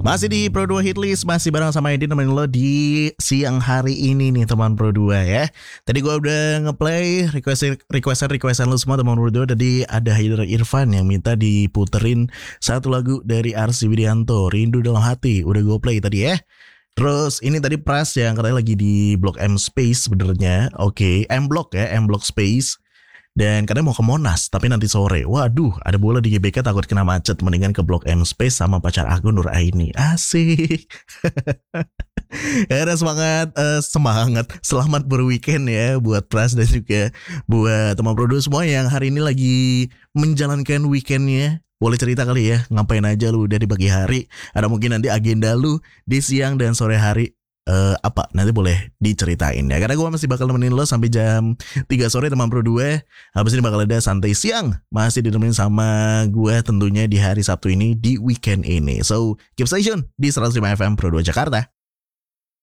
Masih di Pro 2 Hitlist, masih bareng sama Edi nemenin lo di siang hari ini nih teman Pro 2 ya. Tadi gue udah ngeplay requestan lo semua teman Pro 2. Tadi ada Haidar Irfan yang minta diputerin satu lagu dari Arsy Widianto, Rindu Dalam Hati. Udah gue play tadi ya. Terus ini tadi Pras yang katanya lagi di Blok M Space sebenarnya. Oke, M Block ya, M Block Space. Dan katanya mau ke Monas, tapi nanti sore. Waduh, ada bola di GBK takut kena macet. Mendingan ke Blok M Space sama pacar aku Nur Aini. Asik. Ya, semangat, selamat berweekend ya buat Pras dan juga buat teman Pro semua yang hari ini lagi menjalankan weekendnya. Boleh cerita kali ya, ngapain aja lu udah di pagi hari? Ada mungkin nanti agenda lu di siang dan sore hari. Apa nanti boleh diceritain ya, karena gue masih bakal nemenin lo sampai jam 3 sore teman Pro 2. Habis ini bakal ada santai siang, masih ditemenin sama gue tentunya di hari Sabtu ini, di weekend ini. So keep stay tune di 105 FM Pro 2 Jakarta.